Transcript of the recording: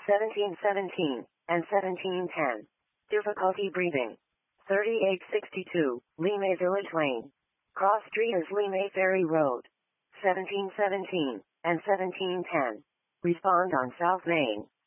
1717, and 1710. Difficulty breathing. 3862, Limay Village Lane. Cross Street is Limay Ferry Road. 1717, and 1710. Respond on South Main.